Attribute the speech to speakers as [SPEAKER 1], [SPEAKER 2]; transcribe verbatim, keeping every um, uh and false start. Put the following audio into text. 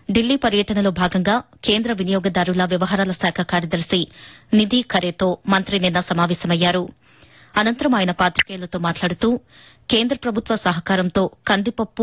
[SPEAKER 1] ఢిల్లీ పర్యటనలో భాగంగా కేంద్ర వినియోగదారుల వ్యవహారాల శాఖ కార్యదర్శి నిధి ఖరేతో మంత్రి నిన్న సమావేశమయ్యారు. అనంతరం ఆయన పాతికేయులతో మాట్లాడుతూ కేంద్ర ప్రభుత్వ సహకారంతో కందిపప్పు